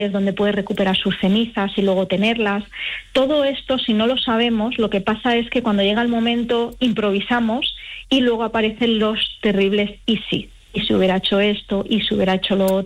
donde puede recuperar sus cenizas y luego tenerlas. Todo esto, si no lo sabemos, lo que pasa es que cuando llega el momento improvisamos y luego aparecen los terribles y si hubiera hecho esto, y si hubiera hecho lo otro.